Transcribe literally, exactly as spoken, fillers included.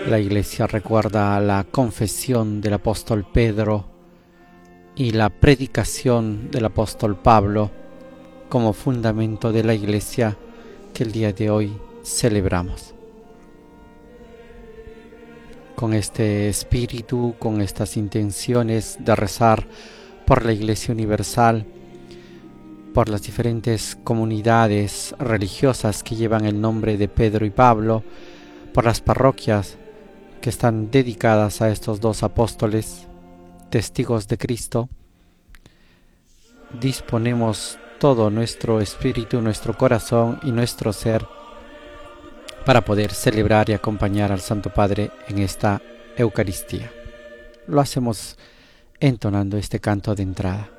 La Iglesia recuerda la confesión del apóstol Pedro y la predicación del apóstol Pablo como fundamento de la Iglesia que el día de hoy celebramos. Con este espíritu, con estas intenciones de rezar por la Iglesia Universal, por las diferentes comunidades religiosas que llevan el nombre de Pedro y Pablo, por las parroquias que están dedicadas a estos dos apóstoles, testigos de Cristo, disponemos todo nuestro espíritu, nuestro corazón y nuestro ser para poder celebrar y acompañar al Santo Padre en esta Eucaristía. Lo hacemos entonando este canto de entrada.